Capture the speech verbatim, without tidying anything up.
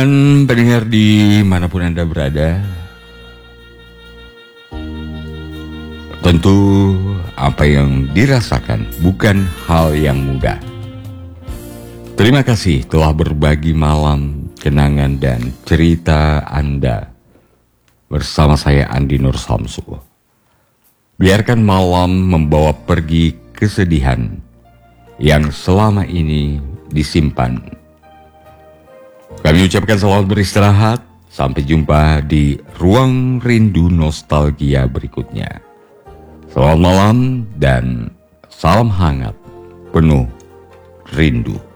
teman pendengar dimanapun Anda berada, tentu apa yang dirasakan bukan hal yang mudah. Terima kasih telah berbagi malam, kenangan dan cerita Anda bersama saya Andi Nur Samsu. Biarkan malam membawa pergi kesedihan yang selama ini disimpan. Kami ucapkan selamat beristirahat. Sampai jumpa di ruang rindu nostalgia berikutnya. Selamat malam dan salam hangat penuh rindu.